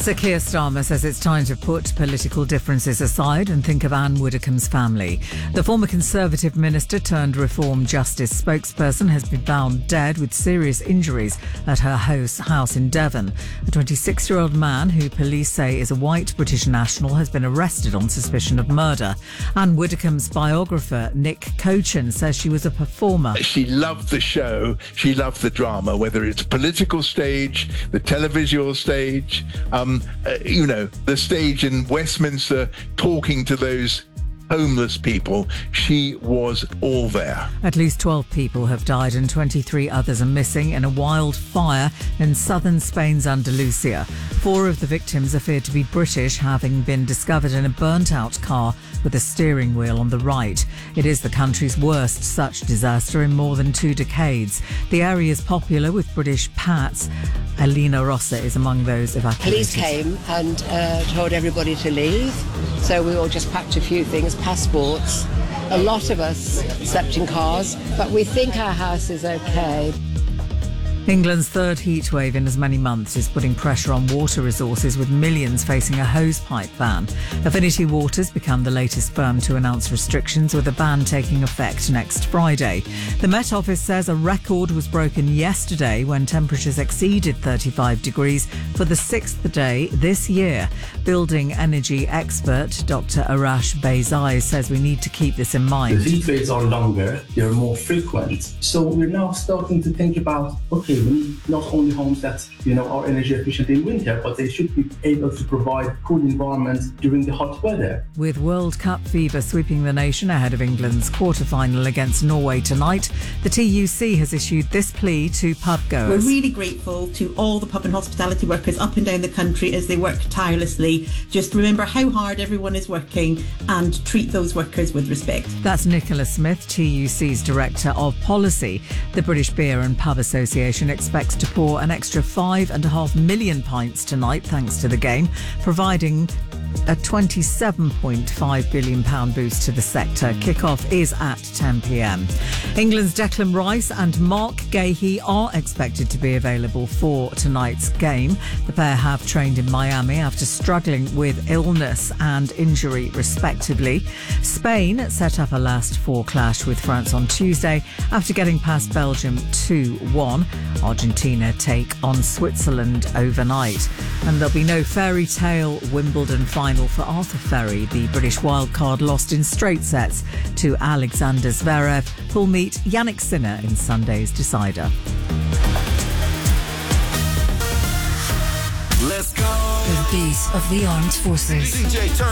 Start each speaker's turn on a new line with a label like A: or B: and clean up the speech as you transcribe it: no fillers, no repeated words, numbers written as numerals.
A: Sir Keir Starmer says it's time to put political differences aside and think of Anne Widdecombe's family. The former Conservative minister turned Reform Justice spokesperson has been found dead with serious injuries at her house in Devon. A 26-year-old man who police say is a white British national has been arrested on suspicion of murder. Anne Widdecombe's biographer, Nick Cochin, says she was a performer.
B: She loved the show. She loved the drama, whether it's political stage, the televisual stage, the stage in Westminster talking to those homeless people. She was all there.
A: At least 12 people have died and 23 others are missing in a wildfire in southern Spain's Andalusia. 4 of the victims are feared to be British, having been discovered in a burnt-out car with a steering wheel on the right. It is the country's worst such disaster in more than 2 decades. The area is popular with British Pats. Alina Rossa is among those evacuated.
C: Police came and told everybody to leave, so we all just packed a few things, passports. A lot of us slept in cars, but we think our house is okay.
A: England's third heatwave in as many months is putting pressure on water resources, with millions facing a hosepipe ban. Affinity Waters become the latest firm to announce restrictions, with a ban taking effect next Friday. The Met Office says a record was broken yesterday when temperatures exceeded 35 degrees for the 6th day this year. Building energy expert Dr. Arash Beizai says we need to keep this in mind.
D: The heat waves are longer, they're more frequent. So we're now starting to think about, okay, we need not only homes that are energy efficient in winter, but they should be able to provide cool environments during the hot weather.
A: With World Cup fever sweeping the nation ahead of England's quarter-final against Norway tonight, the TUC has issued this plea to pub goers.
E: We're really grateful to all the pub and hospitality workers up and down the country as they work tirelessly. Just remember how hard everyone is working and treat those workers with respect.
A: That's Nicola Smith, TUC's Director of Policy. The British Beer and Pub Association expects to pour an extra 5.5 million pints tonight thanks to the game, providing a £27.5 billion boost to the sector. Kick-off is at 10 p.m. England's Declan Rice and Mark Gahey are expected to be available for tonight's game. The pair have trained in Miami after struggling with illness and injury, respectively. Spain set up a last-four clash with France on Tuesday after getting past Belgium 2-1. Argentina take on Switzerland overnight. And there'll be no fairy tale Wimbledon final for Arthur Ferry. The British wildcard lost in straight sets to Alexander Zverev, who'll meet Yannick Sinner in Sunday's decider.
F: Let's go.
G: The beat of the armed forces.